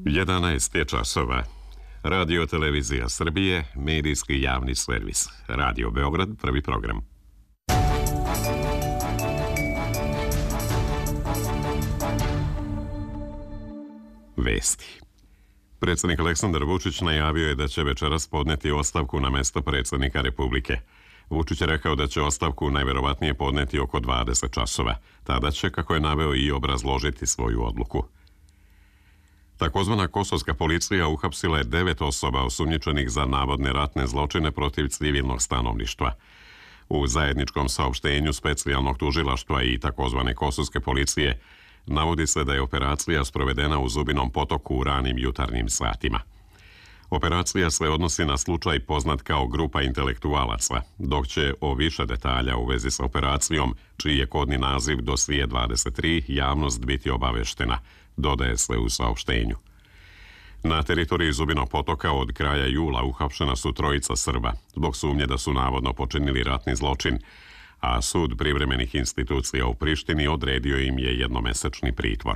11 je časova. Radio Televizija Srbije, medijski javni servis. Radio Beograd, prvi program. Vesti. Predsjednik Aleksandar Vučić najavio je da će večeras podneti ostavku na mesto predsjednika Republike. Vučić je rekao da će ostavku najverovatnije podneti oko 20 časova. Tada će, kako je naveo, i obrazložiti svoju odluku. Takozvana kosovska policija uhapsila je 9 osoba osumnjičenih za navodne ratne zločine protiv civilnog stanovništva. U zajedničkom saopštenju specijalnog tužilaštva i takozvane kosovske policije navodi se da je operacija sprovedena u Zubinom Potoku u ranim jutarnjim satima. Operacija se odnosi na slučaj poznat kao grupa intelektualaca, dok će o više detalja u vezi sa operacijom, čiji je kodni naziv Dosije 23, javnost biti obaveštena, dodaje se u saopštenju. Na teritoriji Zubinog Potoka od kraja jula uhapšena su 3 Srba, zbog sumnje da su navodno počinili ratni zločin, a sud privremenih institucija u Prištini odredio im je jednomesečni pritvor.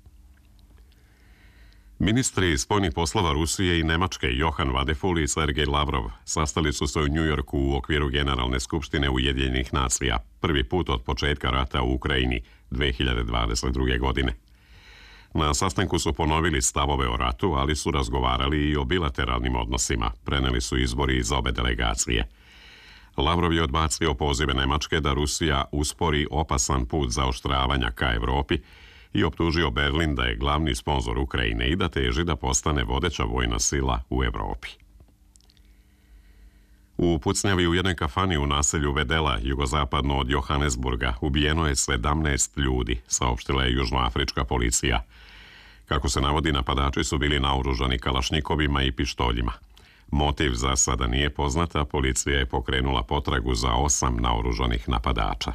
Ministri spoljnih poslova Rusije i Nemačke Johan Vadeful i Sergej Lavrov sastali su se u Njujorku u okviru Generalne skupštine Ujedinjenih nacija, prvi put od početka rata u Ukrajini 2022. godine. Na sastanku su ponovili stavove o ratu, ali su razgovarali i o bilateralnim odnosima, preneli su izbori iz obe delegacije. Lavrov je odbacio pozive Nemačke da Rusija uspori opasan put zaoštravanja ka Evropi i optužio Berlin da je glavni sponzor Ukrajine i da teži da postane vodeća vojna sila u Evropi. U pucnjavi u jednoj kafani u naselju Vedela, jugozapadno od Johannesburga, ubijeno je 17 ljudi, saopštila je južnoafrička policija. Kako se navodi, napadači su bili naoružani kalašnjikovima i pištoljima. Motiv za sada nije poznat, a policija je pokrenula potragu za 8 naoružanih napadača.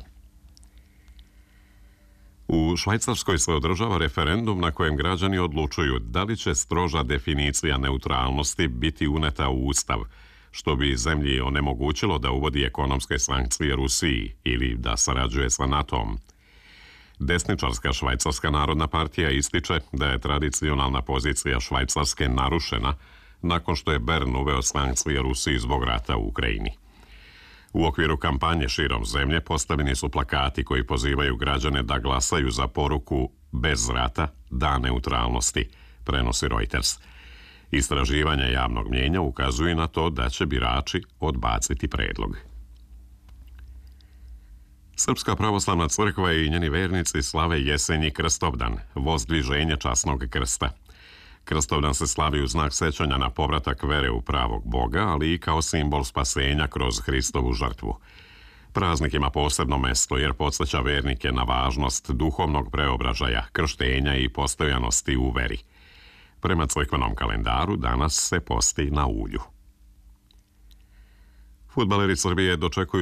U Švajcarskoj se održava referendum na kojem građani odlučuju da li će stroža definicija neutralnosti biti uneta u Ustav, što bi zemlji onemogućilo da uvodi ekonomske sankcije Rusiji ili da sarađuje sa NATO-om. Desničarska Švajcarska narodna partija ističe da je tradicionalna pozicija Švajcarske narušena nakon što je Bern uveo sankcije Rusiji zbog rata u Ukrajini. U okviru kampanje širom zemlje postavljeni su plakati koji pozivaju građane da glasaju za poruku bez rata, da neutralnosti, prenosi Reuters. Istraživanja javnog mnjenja ukazuju na to da će birači odbaciti predlog. Srpska pravoslavna crkva i njeni vernici slave jesenji Krstovdan, vozdviženje časnog krsta. Krstovdan se slavi u znak sećanja na povratak vere u pravog Boga, ali i kao simbol spasenja kroz Hristovu žrtvu. Praznik ima posebno mesto jer podsjeća vernike na važnost duhovnog preobražaja, krštenja i postojanosti u veri. Prema crkvenom kalendaru danas se posti na ulju. Fudbaleri Srbije dočekuju